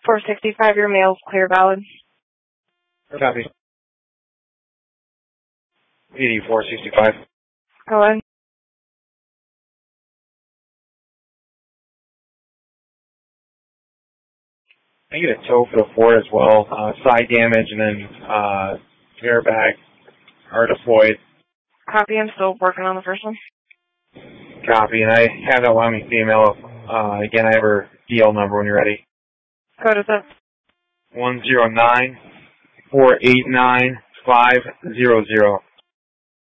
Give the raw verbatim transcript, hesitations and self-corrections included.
four sixty-five, your mail's clear valid. Copy. P D four sixty-five. Go ahead. I get a tow for the Ford as well. Uh, side damage and then uh, airbag are deployed. Copy, I'm still working on the first one. Copy, and I have that Wyoming female. Uh, again, I have her D L number when you're ready. Code is it? one zero nine four eight nine five zero zero.